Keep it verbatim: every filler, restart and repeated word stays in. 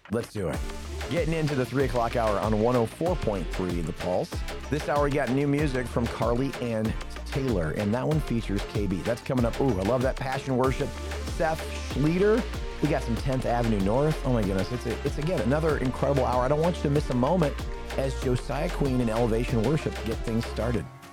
Let's do it. Getting into the three o'clock hour on one oh four point three The Pulse. This hour, we got new music from Carly Ann Taylor, and that one features K B. That's coming up. Ooh, I love that Passion Worship. Seth Schleter. We got some tenth Avenue North. Oh my goodness, it's a, it's again another incredible hour. I don't want you to miss a moment as Josiah Queen and Elevation Worship get things started.